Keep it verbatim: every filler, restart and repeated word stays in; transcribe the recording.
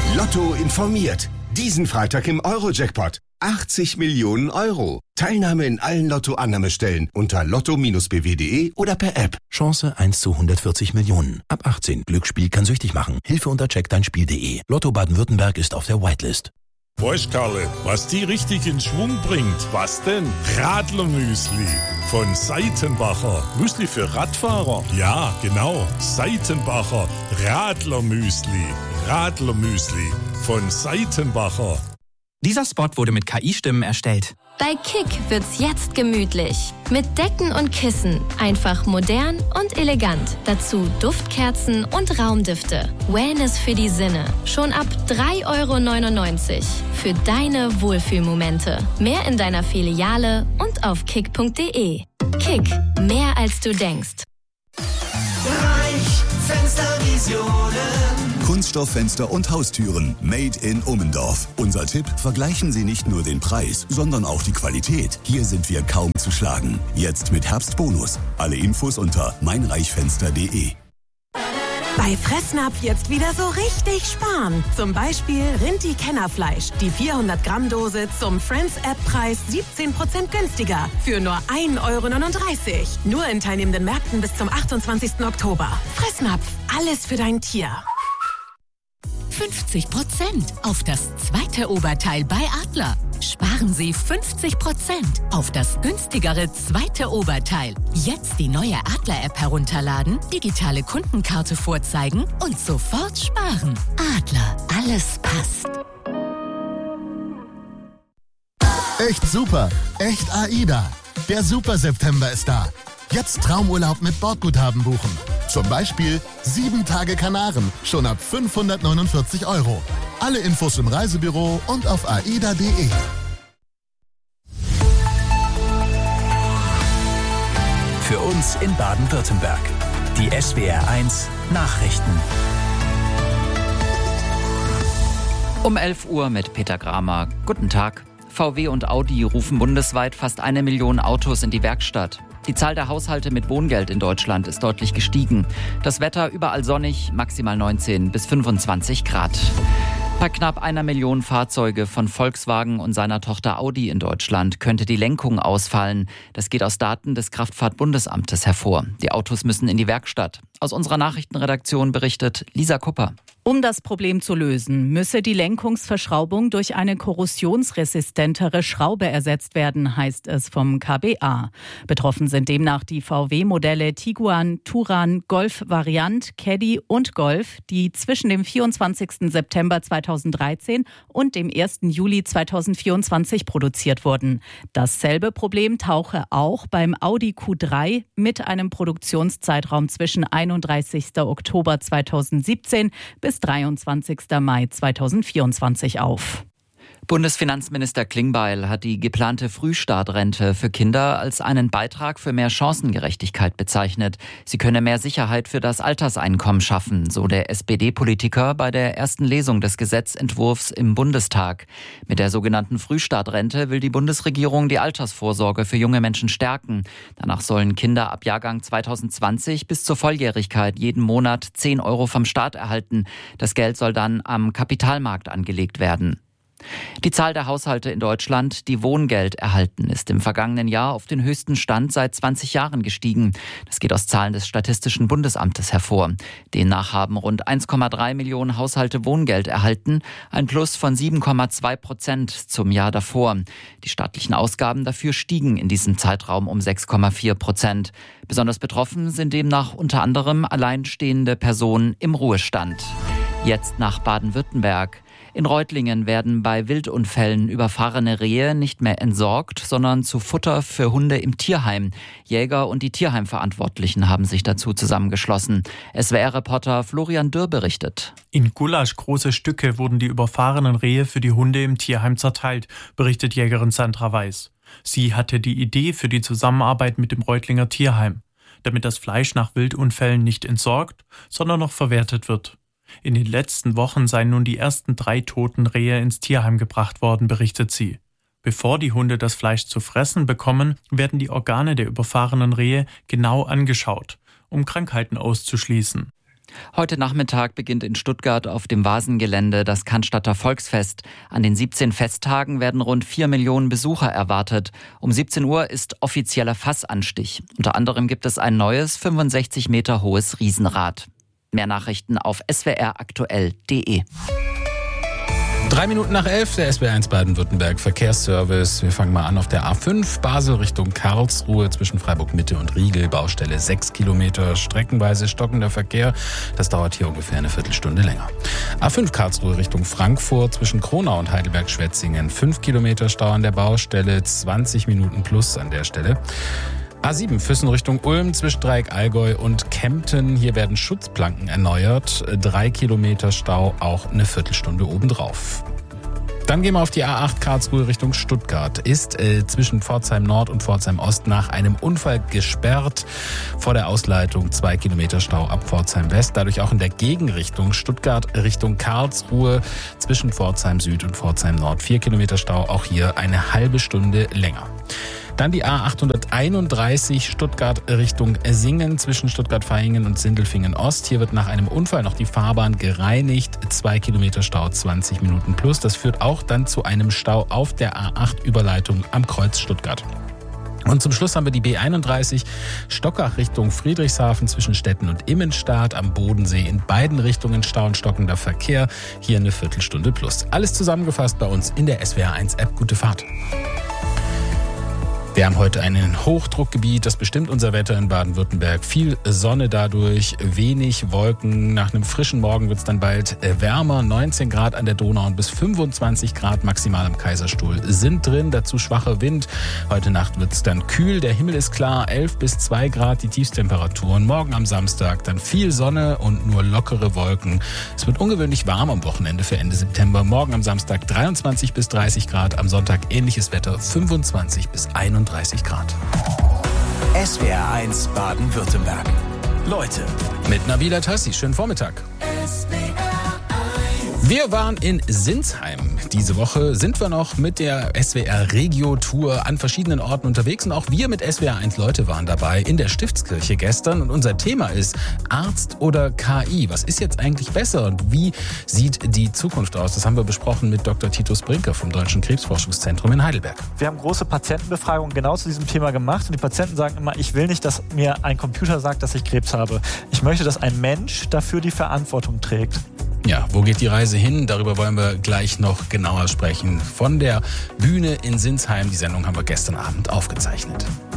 Lotto informiert. Diesen Freitag im Euro-Jackpot. achtzig Millionen Euro. Teilnahme in allen Lotto-Annahmestellen unter lotto Bindestrich b w punkt de oder per App. Chance eins zu hundertvierzig Millionen. Ab achtzehn. Glücksspiel kann süchtig machen. Hilfe unter check dein Spiel punkt de. Lotto Baden-Württemberg ist auf der Whitelist. Weißt Karle, was die richtig in Schwung bringt? Was denn? Radlermüsli von Seitenbacher. Müsli für Radfahrer? Ja, genau. Seitenbacher Radlermüsli. Radlermüsli von Seitenbacher. Dieser Spot wurde mit K I-Stimmen erstellt. Bei Kick wird's jetzt gemütlich. Mit Decken und Kissen. Einfach modern und elegant. Dazu Duftkerzen und Raumdüfte. Wellness für die Sinne. Schon ab drei Euro neunundneunzig. Für deine Wohlfühlmomente. Mehr in deiner Filiale und auf kick punkt de. Kick. Mehr als du denkst. Reich Fenstervisionen. Kunststofffenster und Haustüren made in Ummendorf. Unser Tipp: Vergleichen Sie nicht nur den Preis, sondern auch die Qualität. Hier sind wir kaum zu schlagen. Jetzt mit Herbstbonus. Alle Infos unter meinreichfenster punkt de. Bei Fressnapf jetzt wieder so richtig sparen. Zum Beispiel Rinti-Kennerfleisch. Die vierhundert Gramm Dose zum Friends-App-Preis siebzehn Prozent günstiger. Für nur ein Euro neununddreißig. Nur in teilnehmenden Märkten bis zum achtundzwanzigsten Oktober. Fressnapf. Alles für dein Tier. fünfzig Prozent auf das zweite Oberteil bei Adler. Sparen Sie fünfzig Prozent auf das günstigere zweite Oberteil. Jetzt die neue Adler-App herunterladen, digitale Kundenkarte vorzeigen und sofort sparen. Adler, alles passt. Echt super, echt AIDA. Der Super September ist da. Jetzt Traumurlaub mit Bordguthaben buchen. Zum Beispiel sieben Tage Kanaren, schon ab fünfhundertneunundvierzig Euro. Alle Infos im Reisebüro und auf aida punkt de. Für uns in Baden-Württemberg. Die S W R eins Nachrichten. Um elf Uhr mit Peter Gramer. Guten Tag. V W und Audi rufen bundesweit fast eine Million Autos in die Werkstatt. Die Zahl der Haushalte mit Wohngeld in Deutschland ist deutlich gestiegen. Das Wetter überall sonnig, maximal neunzehn bis fünfundzwanzig Grad. Bei knapp einer Million Fahrzeuge von Volkswagen und seiner Tochter Audi in Deutschland könnte die Lenkung ausfallen. Das geht aus Daten des Kraftfahrtbundesamtes hervor. Die Autos müssen in die Werkstatt. Aus unserer Nachrichtenredaktion berichtet Lisa Kupper. Um das Problem zu lösen, müsse die Lenkungsverschraubung durch eine korrosionsresistentere Schraube ersetzt werden, heißt es vom K B A. Betroffen sind demnach die V W-Modelle Tiguan, Touran, Golf Variant, Caddy und Golf, die zwischen dem vierundzwanzigsten September zweitausenddreizehn und dem ersten Juli zweitausendvierundzwanzig produziert wurden. Dasselbe Problem tauche auch beim Audi Q drei mit einem Produktionszeitraum zwischen einunddreißigsten Oktober zweitausendsiebzehn bis dreiundzwanzigsten Mai zweitausendvierundzwanzig auf. Bundesfinanzminister Klingbeil hat die geplante Frühstartrente für Kinder als einen Beitrag für mehr Chancengerechtigkeit bezeichnet. Sie könne mehr Sicherheit für das Alterseinkommen schaffen, so der S P D-Politiker bei der ersten Lesung des Gesetzentwurfs im Bundestag. Mit der sogenannten Frühstartrente will die Bundesregierung die Altersvorsorge für junge Menschen stärken. Danach sollen Kinder ab Jahrgang zweitausendzwanzig bis zur Volljährigkeit jeden Monat zehn Euro vom Staat erhalten. Das Geld soll dann am Kapitalmarkt angelegt werden. Die Zahl der Haushalte in Deutschland, die Wohngeld erhalten, ist im vergangenen Jahr auf den höchsten Stand seit zwanzig Jahren gestiegen. Das geht aus Zahlen des Statistischen Bundesamtes hervor. Demnach haben rund eins Komma drei Millionen Haushalte Wohngeld erhalten, ein Plus von sieben Komma zwei Prozent zum Jahr davor. Die staatlichen Ausgaben dafür stiegen in diesem Zeitraum um sechs Komma vier Prozent. Besonders betroffen sind demnach unter anderem alleinstehende Personen im Ruhestand. Jetzt nach Baden-Württemberg. In Reutlingen werden bei Wildunfällen überfahrene Rehe nicht mehr entsorgt, sondern zu Futter für Hunde im Tierheim. Jäger und die Tierheimverantwortlichen haben sich dazu zusammengeschlossen. S W R-Reporter Florian Dürr berichtet. In Gulasch große Stücke wurden die überfahrenen Rehe für die Hunde im Tierheim zerteilt, berichtet Jägerin Sandra Weiß. Sie hatte die Idee für die Zusammenarbeit mit dem Reutlinger Tierheim, damit das Fleisch nach Wildunfällen nicht entsorgt, sondern noch verwertet wird. In den letzten Wochen seien nun die ersten drei toten Rehe ins Tierheim gebracht worden, berichtet sie. Bevor die Hunde das Fleisch zu fressen bekommen, werden die Organe der überfahrenen Rehe genau angeschaut, um Krankheiten auszuschließen. Heute Nachmittag beginnt in Stuttgart auf dem Vasengelände das Cannstatter Volksfest. An den siebzehn Festtagen werden rund vier Millionen Besucher erwartet. Um siebzehn Uhr ist offizieller Fassanstich. Unter anderem gibt es ein neues, fünfundsechzig Meter hohes Riesenrad. Mehr Nachrichten auf s w r aktuell punkt d e. Drei Minuten nach elf, der S W R eins Baden-Württemberg Verkehrsservice. Wir fangen mal an auf der A fünf, Basel Richtung Karlsruhe zwischen Freiburg-Mitte und Riegel. Baustelle sechs Kilometer, streckenweise stockender Verkehr. Das dauert hier ungefähr eine Viertelstunde länger. A fünf Karlsruhe Richtung Frankfurt zwischen Kronau und Heidelberg-Schwetzingen. fünf Kilometer Stau an der Baustelle, zwanzig Minuten plus an der Stelle. A sieben Füssen Richtung Ulm zwischen Dreieck Allgäu und Kempten. Hier werden Schutzplanken erneuert. Drei Kilometer Stau, auch eine Viertelstunde obendrauf. Dann gehen wir auf die A acht Karlsruhe Richtung Stuttgart. Ist äh, zwischen Pforzheim Nord und Pforzheim Ost nach einem Unfall gesperrt. Vor der Ausleitung zwei Kilometer Stau ab Pforzheim West. Dadurch auch in der Gegenrichtung Stuttgart Richtung Karlsruhe zwischen Pforzheim Süd und Pforzheim Nord. Vier Kilometer Stau, auch hier eine halbe Stunde länger. Dann die A achthunderteinunddreißig Stuttgart Richtung Singen zwischen Stuttgart-Vaihingen und Sindelfingen Ost. Hier wird nach einem Unfall noch die Fahrbahn gereinigt. Zwei Kilometer Stau, zwanzig Minuten plus. Das führt auch dann zu einem Stau auf der A acht Überleitung am Kreuz Stuttgart. Und zum Schluss haben wir die B einunddreißig Stockach Richtung Friedrichshafen zwischen Stetten und Immenstadt am Bodensee. In beiden Richtungen Stau und stockender Verkehr. Hier eine Viertelstunde plus. Alles zusammengefasst bei uns in der S W R eins App. Gute Fahrt. Wir haben heute ein Hochdruckgebiet, das bestimmt unser Wetter in Baden-Württemberg. Viel Sonne dadurch, wenig Wolken. Nach einem frischen Morgen wird es dann bald wärmer. neunzehn Grad an der Donau und bis fünfundzwanzig Grad maximal am Kaiserstuhl sind drin. Dazu schwacher Wind. Heute Nacht wird es dann kühl. Der Himmel ist klar, elf bis zwei Grad die Tiefstemperaturen. Morgen am Samstag dann viel Sonne und nur lockere Wolken. Es wird ungewöhnlich warm am Wochenende für Ende September. Morgen am Samstag dreiundzwanzig bis dreißig Grad. Am Sonntag ähnliches Wetter, fünfundzwanzig bis einunddreißig Grad. S W R eins Baden-Württemberg. Leute. Mit Nabila Tassi. Schönen Vormittag. Wir waren in Sinsheim. Diese Woche sind wir noch mit der S W R Regio-Tour an verschiedenen Orten unterwegs. Und auch wir mit S W R eins Leute waren dabei in der Stiftskirche gestern. Und unser Thema ist Arzt oder K I. Was ist jetzt eigentlich besser und wie sieht die Zukunft aus? Das haben wir besprochen mit Doktor Titus Brinker vom Deutschen Krebsforschungszentrum in Heidelberg. Wir haben große Patientenbefragungen genau zu diesem Thema gemacht. Und die Patienten sagen immer, ich will nicht, dass mir ein Computer sagt, dass ich Krebs habe. Ich möchte, dass ein Mensch dafür die Verantwortung trägt. Ja, wo geht die Reise hin? Darüber wollen wir gleich noch genauer sprechen. Von der Bühne in Sinsheim. Die Sendung haben wir gestern Abend aufgezeichnet.